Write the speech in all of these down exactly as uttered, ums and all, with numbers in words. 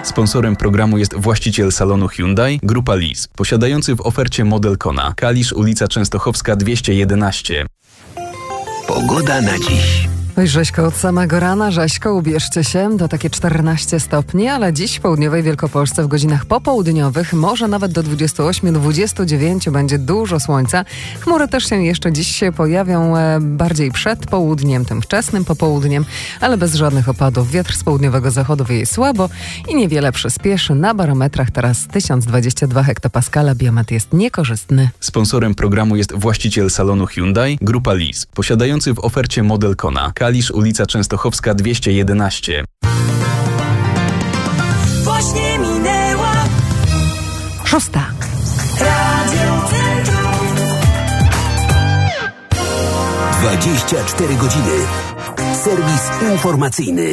Sponsorem programu jest właściciel salonu Hyundai, Grupa Lis, posiadający w ofercie model Kona. Kalisz, ulica Częstochowska dwieście jedenaście. Pogoda na dziś. Oj, Rześko, od samego rana, Rześko, ubierzcie się, to takie czternaście stopni, ale dziś w południowej Wielkopolsce w godzinach popołudniowych może nawet do dwudziestu ośmiu do dwudziestu dziewięciu będzie dużo słońca. Chmury też się jeszcze dziś się pojawią e, bardziej przed południem, tym wczesnym popołudniem, ale bez żadnych opadów. Wiatr z południowego zachodu wieje słabo i niewiele przyspieszy. Na barometrach teraz tysiąc dwadzieścia dwa hektopaskala, biometr jest niekorzystny. Sponsorem programu jest właściciel salonu Hyundai, Grupa Lis, posiadający w ofercie model Kona. Kalisz, ulica Częstochowska dwieście jedenaście. Właśnie minęła Szósta. Radio Centrum. dwadzieścia cztery godziny. Serwis informacyjny.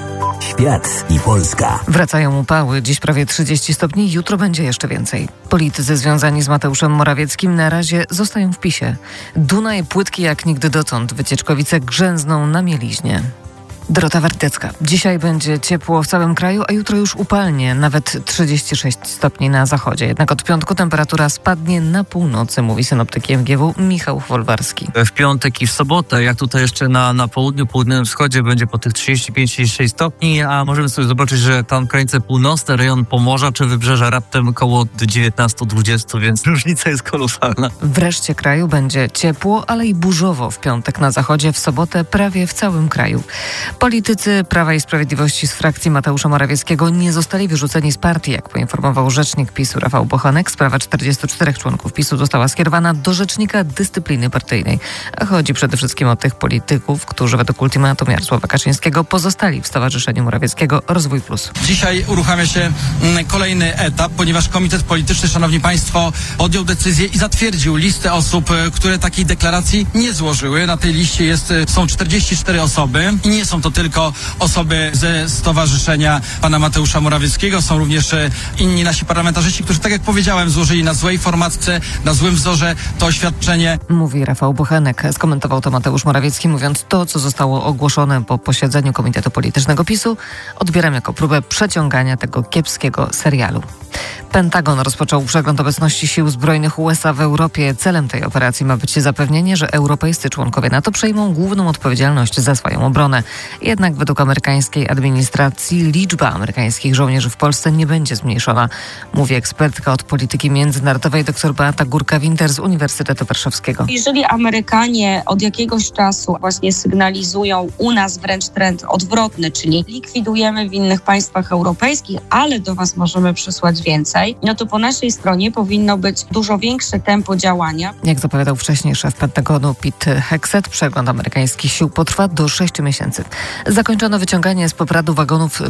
Świat i Polska. Wracają upały. Dziś prawie trzydzieści stopni, jutro będzie jeszcze więcej. Politycy związani z Mateuszem Morawieckim na razie zostają w PiSie. Dunaj płytki jak nigdy dotąd. Wycieczkowice grzęzną na mieliźnie. Dorota Wardecka. Dzisiaj będzie ciepło w całym kraju, a jutro już upalnie, nawet trzydzieści sześć stopni na zachodzie. Jednak od piątku temperatura spadnie na północy, mówi synoptyk M G W Michał Wolwarski. W piątek i w sobotę, jak tutaj jeszcze na, na południu, południowym wschodzie będzie po tych trzydzieści pięć trzydzieści sześć stopni, a możemy sobie zobaczyć, że tam krańce północne, rejon Pomorza czy Wybrzeża raptem około dziewiętnaście dwadzieścia, więc różnica jest kolosalna. W reszcie kraju będzie ciepło, ale i burzowo w piątek na zachodzie, w sobotę prawie w całym kraju. Politycy Prawa i Sprawiedliwości z frakcji Mateusza Morawieckiego nie zostali wyrzuceni z partii, jak poinformował rzecznik PiSu Rafał Bochenek. Sprawa czterdziestu czterech członków PiSu została skierowana do Rzecznika Dyscypliny Partyjnej. A chodzi przede wszystkim o tych polityków, którzy według ultimatum Jarosława Kaczyńskiego pozostali w Stowarzyszeniu Morawieckiego Rozwój Plus. Dzisiaj uruchamia się kolejny etap, ponieważ Komitet Polityczny, szanowni państwo, podjął decyzję i zatwierdził listę osób, które takiej deklaracji nie złożyły. Na tej liście jest, są czterdzieści cztery osoby i nie są to tylko osoby ze Stowarzyszenia pana Mateusza Morawieckiego. Są również inni nasi parlamentarzyści, którzy, tak jak powiedziałem, złożyli na złej formatce, na złym wzorze to oświadczenie. Mówi Rafał Bochenek. Skomentował to Mateusz Morawiecki, mówiąc: to, co zostało ogłoszone po posiedzeniu Komitetu Politycznego PiSu, odbieram jako próbę przeciągania tego kiepskiego serialu. Pentagon rozpoczął przegląd obecności sił zbrojnych U S A w Europie. Celem tej operacji ma być zapewnienie, że europejscy członkowie NATO przejmą główną odpowiedzialność za swoją obronę. Jednak według amerykańskiej administracji liczba amerykańskich żołnierzy w Polsce nie będzie zmniejszona, mówi ekspertka od polityki międzynarodowej dr Beata Górka-Winter z Uniwersytetu Warszawskiego. Jeżeli Amerykanie od jakiegoś czasu właśnie sygnalizują u nas wręcz trend odwrotny, czyli likwidujemy w innych państwach europejskich, ale do was możemy przysłać więcej, no to po naszej stronie powinno być dużo większe tempo działania. Jak zapowiadał wcześniej szef Pentagonu Pete Hegseth, przegląd amerykańskich sił potrwa do sześciu miesięcy. Zakończono wyciąganie z popradu wagonów